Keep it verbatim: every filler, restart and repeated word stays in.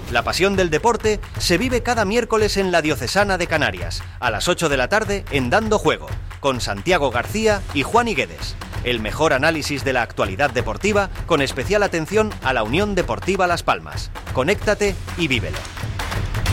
La pasión del deporte se vive cada miércoles en la Diocesana de Canarias, a las ocho de la tarde en Dando Juego, con Santiago García y Juan Higuedes. El mejor análisis de la actualidad deportiva con especial atención a la Unión Deportiva Las Palmas. Conéctate y vívelo.